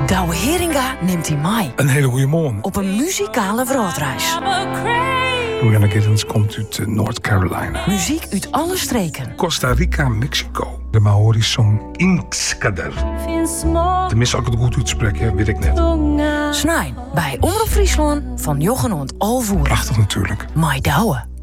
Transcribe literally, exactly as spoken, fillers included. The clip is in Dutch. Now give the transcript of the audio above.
Douwe Heringa neemt hij mee. Een hele goede morgen. Op een muzikale wereldreis. Rihanna Giddens komt uit uh, North Carolina. Muziek uit alle streken. Costa Rica, Mexico. De Maori's song Inkskader. Tenminste, als ik het goed uitspreek, ja, weet ik net. Snij bij Omroep Friesland van Jochen Alvoer. Prachtig natuurlijk. Mai Douwe.